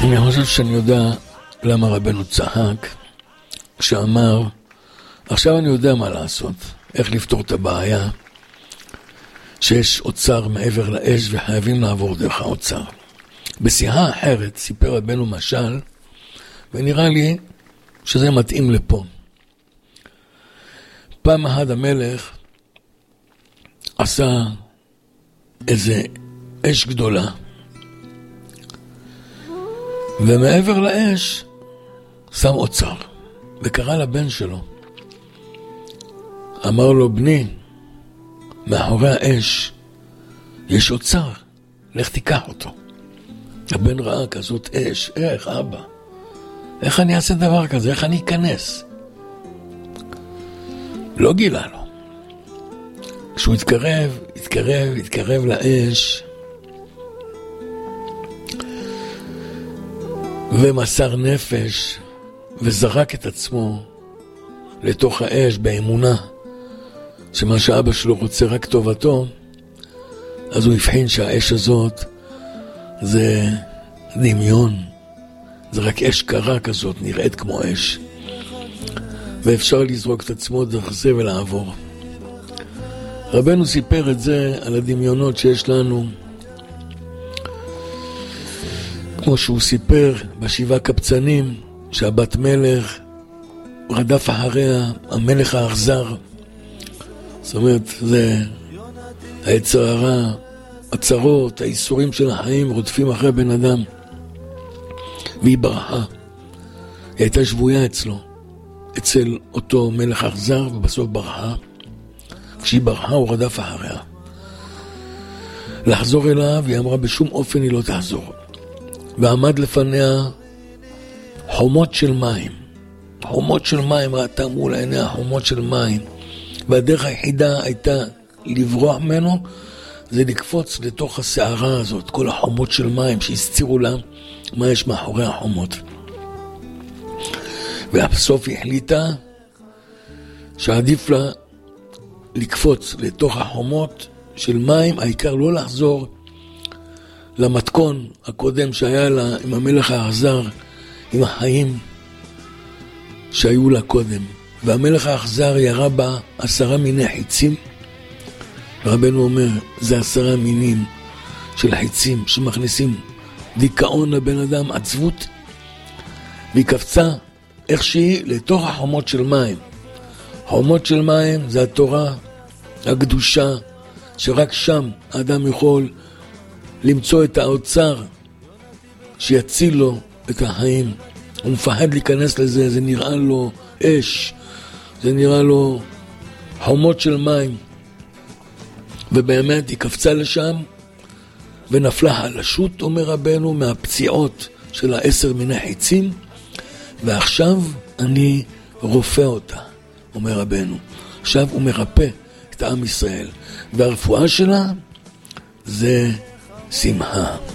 אני חושב שאני יודע למה רבנו צחק כשאמר, עכשיו אני יודע מה לעשות, איך לפתור את הבעיה, שיש אוצר מעבר לאש וחייבים לעבור דרך האוצר. בשיחה אחרת סיפר רבנו משל, ונראה לי שזה מתאים לפה. פעם אחת המלך עשה איזה אש גדולה, ומעבר לאש שם אוצר, וקרא לבן שלו. אמר לו, בני, מאחורי האש יש אוצר, לך תיקח אותו. הבן ראה כזאת אש, איך אבא? איך אני אעשה דבר כזה? איך אני אכנס? לא גילה לו. כשהוא התקרב לאש, ומסר נפש, וזרק את עצמו לתוך האש באמונה, שמה שאבא שלו רוצה רק טובתו, אז הוא הבחין שהאש הזאת זה דמיון, זה רק אש קרה כזאת, נראית כמו אש, ואפשר לזרוק את עצמו דרך זה ולעבור. רבנו סיפר את זה על הדמיונות שיש לנו, כמו שהוא סיפר בשבעה קבצנים, שהבת מלך רדף אחריה המלך האכזר. זאת אומרת, זה היצר הרע, הצרות, האיסורים של החיים רודפים אחרי בן אדם. והיא ברחה. היא הייתה שבויה אצל אותו מלך אכזר, ובסוף ברחה. כשהיא ברחה הוא רדף אחריה. לחזור אליו, היא אמרה בשום אופן היא לא תחזור. ועמד לפניה חומות של מים. חומות של מים, ראתה מול עיניה חומות של מים. והדרך היחידה הייתה לברוח ממנו, זה לקפוץ לתוך הסערה הזאת, כל החומות של מים שהסצירו לה מה יש מאחורי החומות. ובסוף היא החליטה שעדיף לה לקפוץ לתוך החומות של מים, העיקר לא לחזור למתכון הקודם שהיה לה עם המלך האכזר, עם החיים שהיו לה קודם. והמלך האכזר ירה בה 10 מיני חיצים, ורבנו אומר, זה 10 מינים של חיצים שמכניסים דיכאון לבן אדם, עצבות, והיא קפצה איך שהיא לתוך החומות של מים. חומות של מים זה התורה הקדושה, שרק שם האדם יכול למצוא את האוצר שיציל לו את החיים. הוא מפחד להיכנס לזה, זה נראה לו אש, זה נראה לו חומות של מים. ובאמת היא קפצה לשם ונפלה חלשות, אומר רבנו, מהפציעות של 10 מיני חיצים, ועכשיו אני רופא אותה, אומר רבנו. עכשיו הוא מרפא את עם ישראל, והרפואה שלה זה שמחה.